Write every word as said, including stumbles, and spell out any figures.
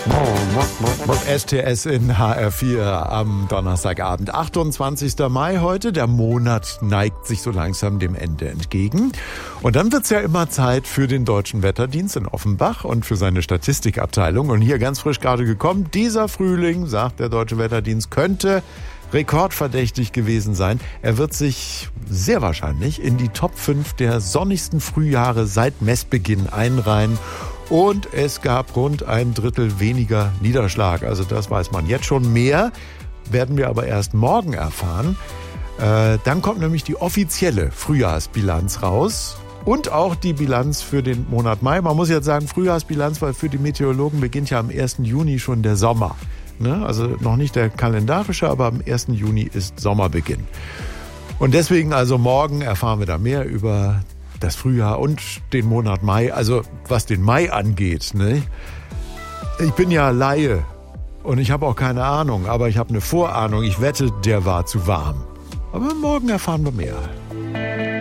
S T S in H R vier am Donnerstagabend, achtundzwanzigster Mai heute. Der Monat neigt sich so langsam dem Ende entgegen. Und dann wird's ja immer Zeit für den Deutschen Wetterdienst in Offenbach und für seine Statistikabteilung. Und hier ganz frisch gerade gekommen, dieser Frühling, sagt der Deutsche Wetterdienst, könnte rekordverdächtig gewesen sein. Er wird sich sehr wahrscheinlich in die Top fünf der sonnigsten Frühjahre seit Messbeginn einreihen. Und es gab rund ein Drittel weniger Niederschlag. Also das weiß man jetzt schon. Mehr werden wir aber erst morgen erfahren. Äh, dann kommt nämlich die offizielle Frühjahrsbilanz raus. Und auch die Bilanz für den Monat Mai. Man muss jetzt sagen Frühjahrsbilanz, weil für die Meteorologen beginnt ja am ersten Juni schon der Sommer. Ne? Also noch nicht der kalendarische, aber am ersten Juni ist Sommerbeginn. Und deswegen also morgen erfahren wir da mehr über das Frühjahr und den Monat Mai, also was den Mai angeht. Ne? Ich bin ja Laie und ich habe auch keine Ahnung, aber ich habe eine Vorahnung. Ich wette, der war zu warm. Aber morgen erfahren wir mehr.